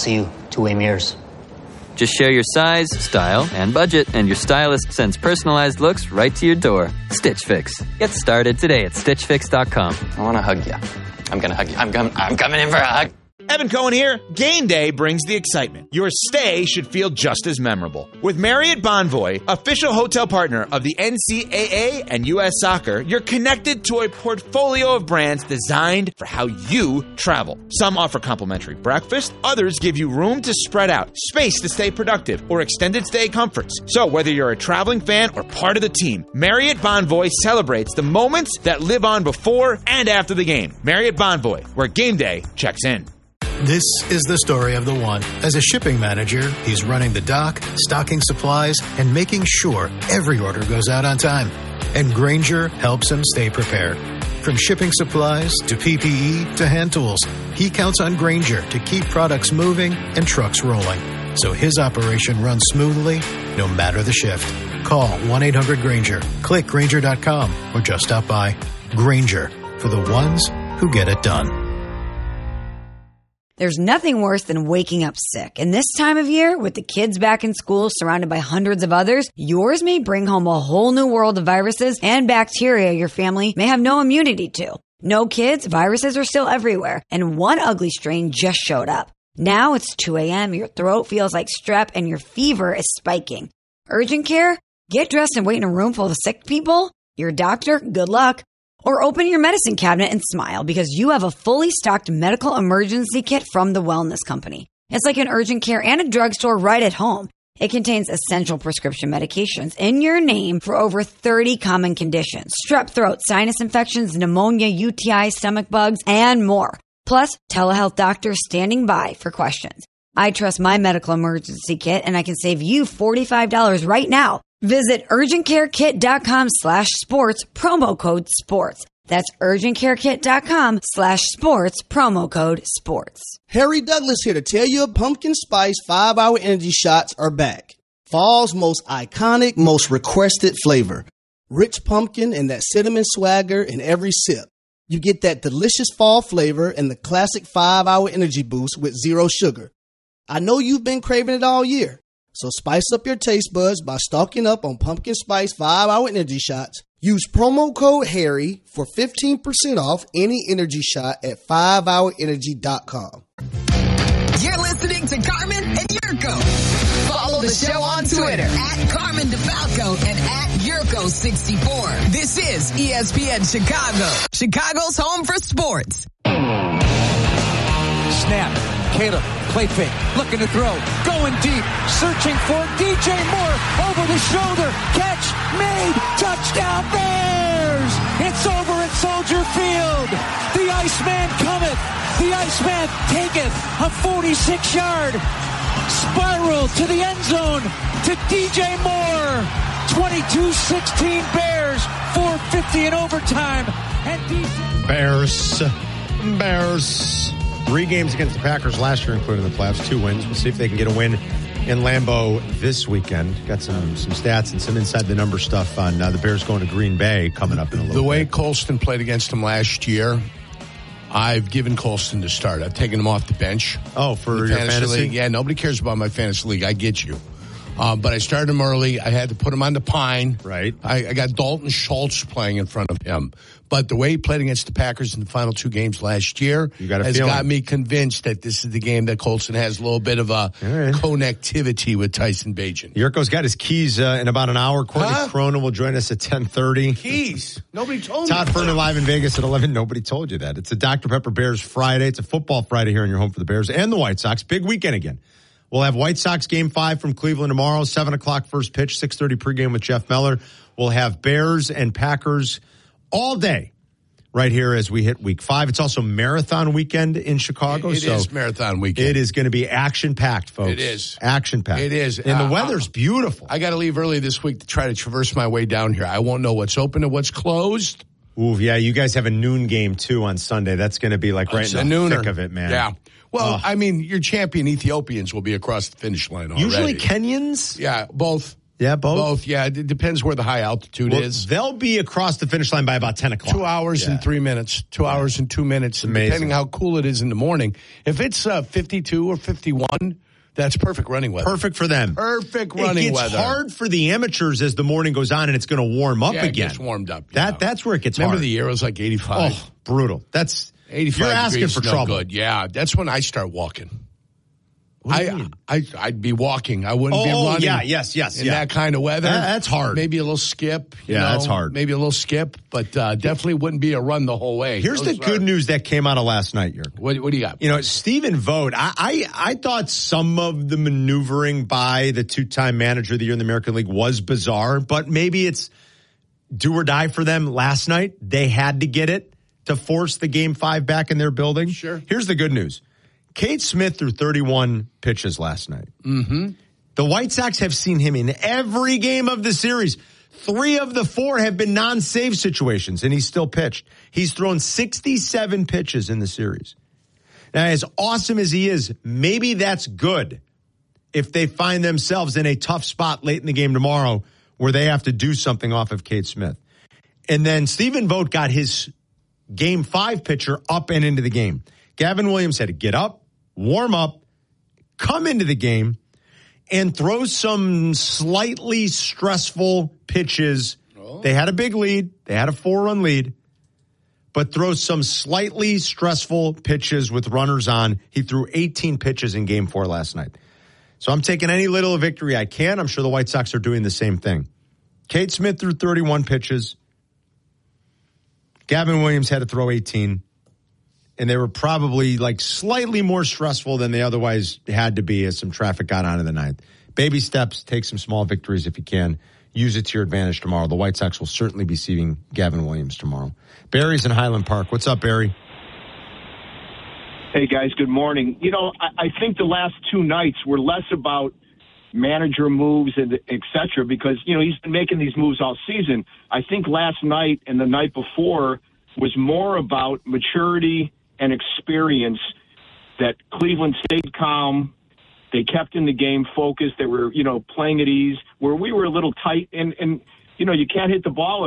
See you, two-way mirrors. Just share your size, style, and budget, and your stylist sends personalized looks right to your door. Stitch Fix. Get started today at StitchFix.com. I want to hug you. I'm going to hug you. I'm coming in for a hug. Evan Cohen here. Game day brings the excitement. Your stay should feel just as memorable. With Marriott Bonvoy, official hotel partner of the NCAA and U.S. Soccer, you're connected to a portfolio of brands designed for how you travel. Some offer complimentary breakfast, others give you room to spread out, space to stay productive, or extended stay comforts. So whether you're a traveling fan or part of the team, Marriott Bonvoy celebrates the moments that live on before and after the game. Marriott Bonvoy, where game day checks in. This is the story of the one. As a shipping manager, he's running the dock, stocking supplies, and making sure every order goes out on time. And Grainger helps him stay prepared. From shipping supplies to PPE to hand tools, he counts on Grainger to keep products moving and trucks rolling. So his operation runs smoothly, no matter the shift. Call 1-800-GRAINGER, click Grainger.com, or just stop by. Grainger, for the ones who get it done. There's nothing worse than waking up sick. And this time of year, with the kids back in school surrounded by hundreds of others, yours may bring home a whole new world of viruses and bacteria your family may have no immunity to. No kids, viruses are still everywhere. And one ugly strain just showed up. Now it's 2 a.m., your throat feels like strep, and your fever is spiking. Urgent care? Get dressed and wait in a room full of sick people? Your doctor? Good luck. Or open your medicine cabinet and smile because you have a fully stocked medical emergency kit from the Wellness Company. It's like an urgent care and a drugstore right at home. It contains essential prescription medications in your name for over 30 common conditions. Strep throat, sinus infections, pneumonia, UTI, stomach bugs, and more. Plus, telehealth doctors standing by for questions. I trust my medical emergency kit and I can save you $45 right now. Visit urgentcarekit.com/sports, promo code sports. That's urgentcarekit.com/sports, promo code sports. Harry Douglas here to tell you pumpkin spice 5-hour energy shots are back. Fall's most iconic, most requested flavor. Rich pumpkin and that cinnamon swagger in every sip. You get that delicious fall flavor and the classic 5-hour energy boost with zero sugar. I know you've been craving it all year. So spice up your taste buds by stocking up on pumpkin spice 5-hour energy shots. Use promo code HARRY for 15% off any energy shot at 5hourenergy.com. You're listening to Carmen and Yurko. Follow the show on Twitter at Carmen DeFalco and at Yurko64. This is ESPN Chicago, Chicago's home for sports. Snap. Caleb, play fake, looking to throw, going deep, searching for DJ Moore, over the shoulder, catch, made, touchdown Bears! It's over at Soldier Field. The Iceman cometh, the Iceman taketh a 46-yard spiral to the end zone to DJ Moore. 22-16 Bears, 4:50 in overtime. And Bears. 3 games against the Packers last year, including the playoffs, 2 wins. We'll see if they can get a win in Lambeau this weekend. Got some stats and some inside the number stuff on the Bears going to Green Bay coming up in a little bit. The way Colston played against them last year, I've given Colston the start. I've taken him off the bench. Oh, for your fantasy league? Yeah, nobody cares about my fantasy league. I get you. But I started him early. I had to put him on the pine. Right. I got Dalton Schultz playing in front of him. But the way he played against the Packers in the final 2 games last year has got me convinced that this is the game that Colston has a little bit of a connectivity with Tyson Bagent. Yurko's got his keys in about an hour. Courtney Cronin will join us at 10:30. Keys? Nobody told me. Todd Furman live in Vegas at 11. Nobody told you that. It's a Dr. Pepper Bears Friday. It's a football Friday here in your home for the Bears and the White Sox. Big weekend again. We'll have White Sox Game 5 from Cleveland tomorrow, 7 o'clock first pitch, 6:30 pregame with Jeff Meller. We'll have Bears and Packers all day right here as we hit week 5. It's also marathon weekend in Chicago. It is marathon weekend. It is going to be action-packed, folks. It is. Action-packed. It is. And the weather's beautiful. I got to leave early this week to try to traverse my way down here. I won't know what's open and what's closed. Ooh, yeah, you guys have a noon game, too, on Sunday. That's going to be like right in the thick of it, man. Yeah. Well, I mean, your champion Ethiopians will be across the finish line already. Usually Kenyans? Yeah, both. Yeah, both? Both, yeah. It depends where the high altitude is. They'll be across the finish line by about 10 o'clock. 2 hours and 3 minutes. 2 hours and 2 minutes. Amazing. Depending how cool it is in the morning. If it's 52 or 51, that's perfect running weather. Perfect for them. Perfect running weather. It gets hard for the amateurs as the morning goes on, and it's going to warm up again. It gets warmed up. That's where it gets Remember hard. the year it was like 85? Oh, brutal. That's 85 you're asking for no trouble. Good. Yeah, that's when I start walking. What do you mean? I'd be walking. I wouldn't be running. Yes. In that kind of weather. That's hard. Maybe a little skip. That's hard. Maybe a little skip, but definitely wouldn't be a run the whole way. Here's the good news that came out of last night, Jurg. What do you got? Stephen Vogt, I thought some of the maneuvering by the two-time manager of the year in the American League was bizarre, but maybe it's do or die for them last night. They had to get it to force the Game 5 back in their building. Sure. Here's the good news. Cade Smith threw 31 pitches last night. Mm-hmm. The White Sox have seen him in every game of the series. 3 of the 4 have been non-save situations, and he's still pitched. He's thrown 67 pitches in the series. Now, as awesome as he is, maybe that's good if they find themselves in a tough spot late in the game tomorrow where they have to do something off of Cade Smith. And then Stephen Vogt got his Game 5 pitcher up and into the game. Gavin Williams had to get up, warm up, come into the game, and throw some slightly stressful pitches. Oh. They had a big lead. They had a 4-run lead. But throw some slightly stressful pitches with runners on. He threw 18 pitches in Game 4 last night. So I'm taking any little victory I can. I'm sure the White Sox are doing the same thing. Cade Smith threw 31 pitches. Gavin Williams had to throw 18. And they were probably slightly more stressful than they otherwise had to be as some traffic got on in the ninth. Baby steps, take some small victories if you can. Use it to your advantage tomorrow. The White Sox will certainly be seeing Gavin Williams tomorrow. Barry's in Highland Park. What's up, Barry? Hey, guys. Good morning. I think the last 2 nights were less about manager moves and et cetera because, he's been making these moves all season. I think last night and the night before was more about maturity and experience, that Cleveland stayed calm. They kept in the game focused. They were, playing at ease where we were a little tight and you can't hit the ball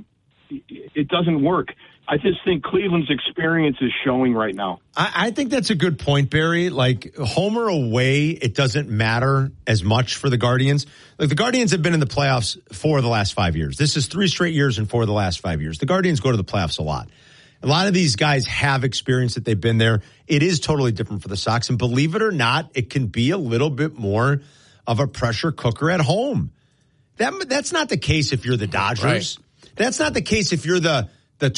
it doesn't work. I just think Cleveland's experience is showing right now. I think that's a good point, Barry. Home or away, it doesn't matter as much for the Guardians. The Guardians have been in the playoffs 4 of the last 5 years. This is 3 straight years and 4 of the last 5 years. The Guardians go to the playoffs a lot. A lot of these guys have experience that they've been there. It is totally different for the Sox. And believe it or not, it can be a little bit more of a pressure cooker at home. That's not the case if you're the Dodgers. Right. That's not the case if you're the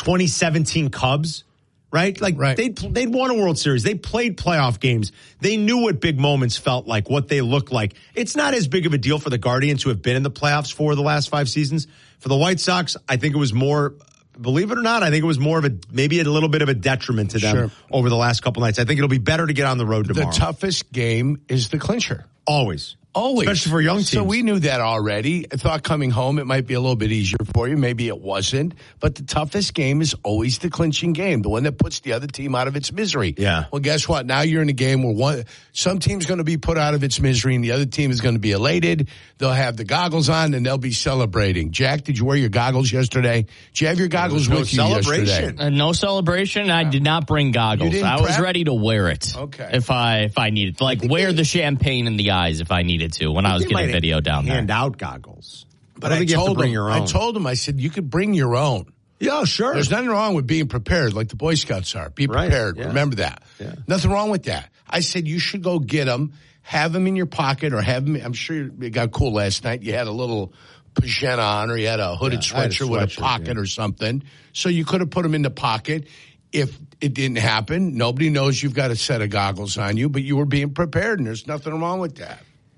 2017 Cubs, right? They'd won a World Series. They played playoff games. They knew what big moments felt like, what they looked like. It's not as big of a deal for the Guardians who have been in the playoffs for the last 5 seasons. For the White Sox, I think it was more... Believe it or not, I think it was more of maybe a little bit of a detriment to them over the last couple nights. I think it'll be better to get on the road tomorrow. The toughest game is the clincher. Always. Always. Especially for young teams. So we knew that already. I thought coming home it might be a little bit easier for you. Maybe it wasn't. But the toughest game is always the clinching game, the one that puts the other team out of its misery. Yeah. Well, guess what? Now you're in a game where some team's going to be put out of its misery and the other team is going to be elated. They'll have the goggles on and they'll be celebrating. Jack, did you wear your goggles yesterday? Did you have your goggles with you yesterday? No celebration. I did not bring goggles. I was ready to wear it. Okay. If I needed to. Wear the champagne in the eyes if I needed to when I was getting video down there. Hand out goggles. But I think you have to bring your own. I told him, I said, you could bring your own. Yeah, sure. There's nothing wrong with being prepared like the Boy Scouts are. Be prepared. Right, yeah. Remember that. Yeah. Nothing wrong with that. I said you should go get them, have them in your pocket or have them. I'm sure it got cool last night. You had a little pajama on or you had a hooded sweatshirt with a pocket or something. So you could have put them in the pocket. If it didn't happen, nobody knows you've got a set of goggles on you, but you were being prepared and there's nothing wrong with that.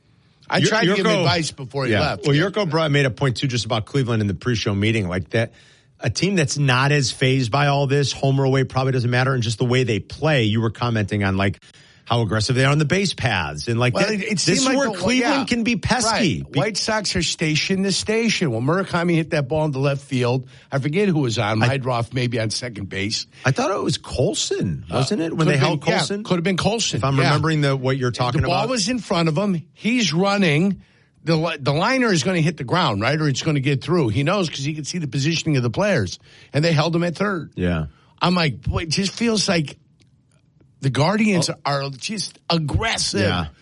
I tried to give him advice before he left. Well, Yurko made a point, too, just about Cleveland in the pre-show meeting. That a team that's not as fazed by all this, home or away, probably doesn't matter. And just the way they play, you were commenting on, how aggressive they are on the base paths. And this is where Cleveland can be pesky. Right. White Sox are station to station. When Murakami hit that ball in the left field, I forget who was on. Heidroff maybe on second base. I thought it was Colson, wasn't it? When they held Colson? Yeah, could have been Colson. If I'm remembering what you're talking about. The ball was in front of him. He's running. the liner is going to hit the ground, right? Or it's going to get through. He knows because he can see the positioning of the players. And they held him at third. Yeah. I'm like, boy, it just feels like the Guardians are just aggressive. Yeah.